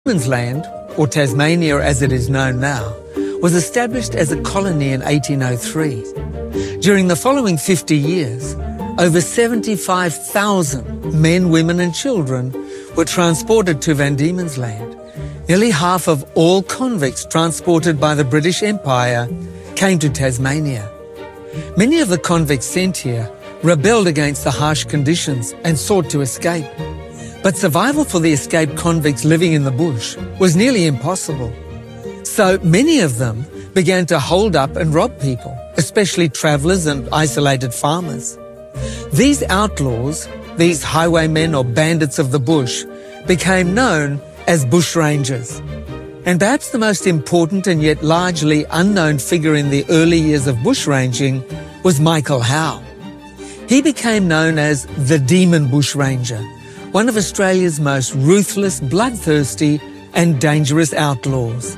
Land, or Tasmania as it is known now, was established as a colony in 1803. During the following 50 years, over 75,000 men, women and children were transported to Van Diemen's Land. Nearly half of all convicts transported by the British Empire came to Tasmania. Many of the convicts sent here rebelled against the harsh conditions and sought to escape. But survival for the escaped convicts living in the bush was nearly impossible. So many of them began to hold up and rob people, especially travellers and isolated farmers. These outlaws, these highwaymen or bandits of the bush, became known as bushrangers. And perhaps the most important and yet largely unknown figure in the early years of bushranging was Michael Howe. He became known as the Demon Bushranger, one of Australia's most ruthless, bloodthirsty and dangerous outlaws.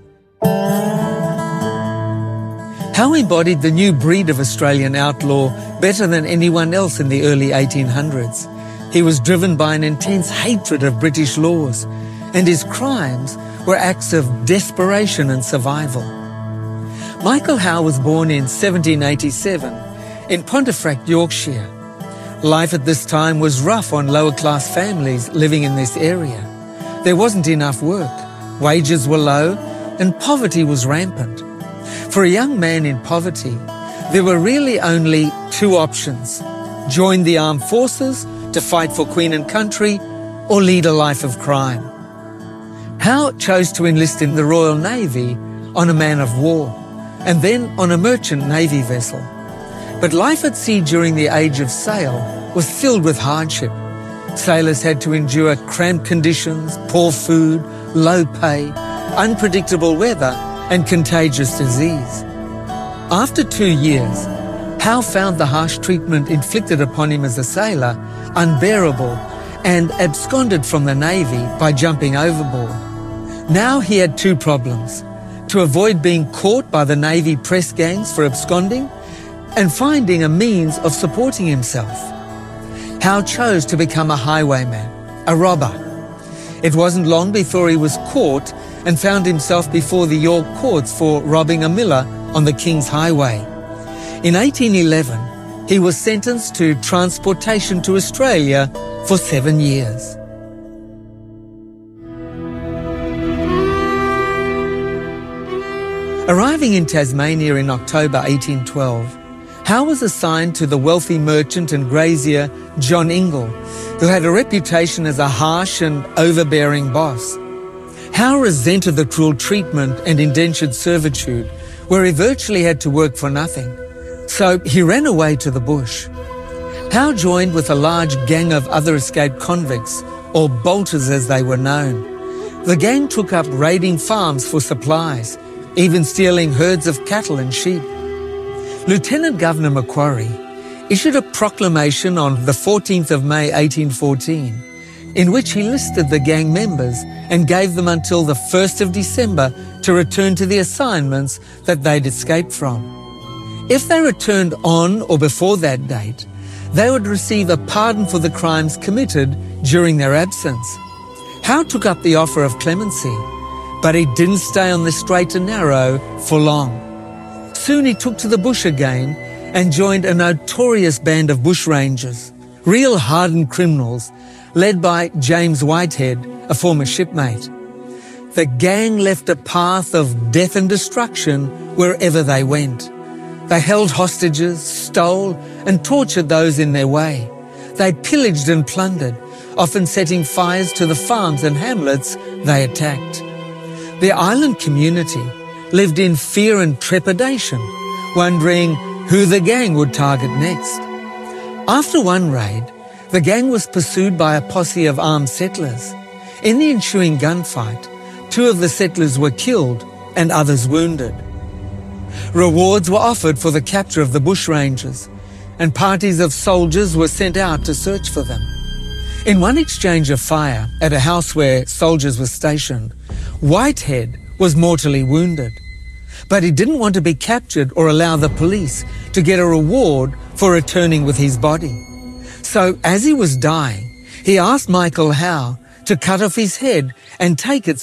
Howe embodied the new breed of Australian outlaw better than anyone else in the early 1800s. He was driven by an intense hatred of British laws, and his crimes were acts of desperation and survival. Michael Howe was born in 1787 in Pontefract, Yorkshire. Life at this time was rough on lower-class families living in this area. There wasn't enough work, wages were low, and poverty was rampant. For a young man in poverty, there were really only two options: join the armed forces to fight for Queen and country, or lead a life of crime. Howe chose to enlist in the Royal Navy on a man of war, and then on a merchant navy vessel. But life at sea during the age of sail was filled with hardship. Sailors had to endure cramped conditions, poor food, low pay, unpredictable weather, and contagious disease. After 2 years, Howe found the harsh treatment inflicted upon him as a sailor unbearable and absconded from the Navy by jumping overboard. Now he had two problems: to avoid being caught by the Navy press gangs for absconding, and finding a means of supporting himself. Howe chose to become a highwayman, a robber. It wasn't long before he was caught and found himself before the York courts for robbing a miller on the King's Highway. In 1811, he was sentenced to transportation to Australia for 7 years. Arriving in Tasmania in October 1812, Howe was assigned to the wealthy merchant and grazier John Ingle, who had a reputation as a harsh and overbearing boss. Howe resented the cruel treatment and indentured servitude, where he virtually had to work for nothing. So he ran away to the bush. Howe joined with a large gang of other escaped convicts, or bolters as they were known. The gang took up raiding farms for supplies, even stealing herds of cattle and sheep. Lieutenant Governor Macquarie issued a proclamation on the 14th of May 1814, in which he listed the gang members and gave them until the 1st of December to return to the assignments that they'd escaped from. If they returned on or before that date, they would receive a pardon for the crimes committed during their absence. Howe took up the offer of clemency, but he didn't stay on the straight and narrow for long. Soon he took to the bush again and joined a notorious band of bushrangers, real hardened criminals, led by James Whitehead, a former shipmate. The gang left a path of death and destruction wherever they went. They held hostages, stole and tortured those in their way. They pillaged and plundered, often setting fires to the farms and hamlets they attacked. The island community lived in fear and trepidation, wondering who the gang would target next. After one raid, the gang was pursued by a posse of armed settlers. In the ensuing gunfight, 2 of the settlers were killed and others wounded. Rewards were offered for the capture of the bushrangers, and parties of soldiers were sent out to search for them. In one exchange of fire at a house where soldiers were stationed, Whitehead was mortally wounded. But he didn't want to be captured or allow the police to get a reward for returning with his body. So as he was dying, he asked Michael Howe to cut off his head and take its